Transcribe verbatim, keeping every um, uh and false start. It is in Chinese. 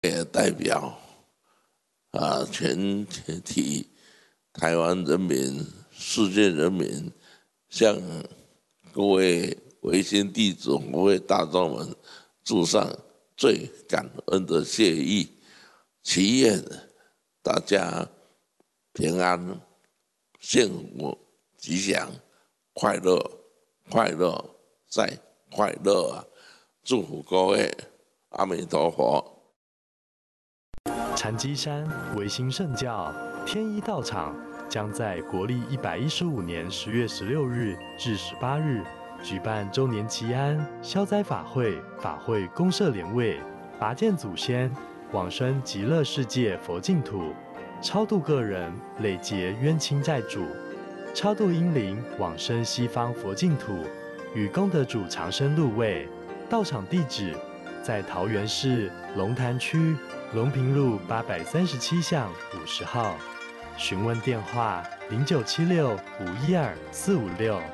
也代表啊全体台湾人民、世界人民，向各位维新弟子、各位大众们致上最感恩的谢意，祈愿大家平安、幸福、吉祥、快乐、快乐再快乐啊！祝福各位，阿弥陀佛。 禅机山维新圣教天一道场将在国历一百一十五年十月十六日至十八日举办周年祈安消灾法会，法会公设莲位，拔剑祖先，往生极乐世界佛净土，超度个人累劫冤亲债主，超度阴灵往生西方佛净土，与功德主长生入位。道场地址在桃园市龙潭区龙平路八百三十七巷五十号，询问电话零九七六五一二四五六。